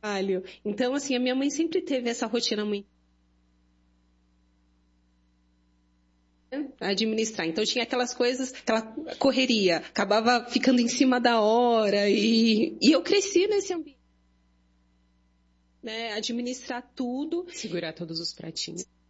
trabalho. Então, assim, a minha mãe sempre teve essa rotina muito a administrar. Então, tinha aquelas coisas, aquela correria, acabava ficando em cima da hora e eu cresci nesse ambiente, né? Administrar tudo. Segurar todos os pratinhos.